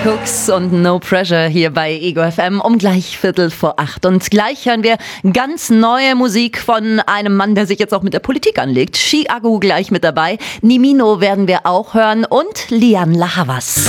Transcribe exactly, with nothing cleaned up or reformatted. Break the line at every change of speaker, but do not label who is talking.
Cooks und No Pressure hier bei Ego F M um gleich Viertel vor acht. Und gleich hören wir ganz neue Musik von einem Mann, der sich jetzt auch mit der Politik anlegt. Chiago gleich mit dabei. Nimino werden wir auch hören und Lian La Havas.